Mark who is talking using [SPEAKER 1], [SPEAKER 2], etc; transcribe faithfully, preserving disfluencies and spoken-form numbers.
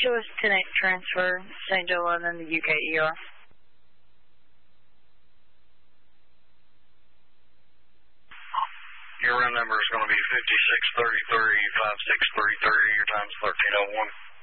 [SPEAKER 1] Joe is ten eight transfer, Saint Joe London, the U K E R.
[SPEAKER 2] Your run number is going to be fifty-six thirty-three, five six three three. Your time's thirteen oh one.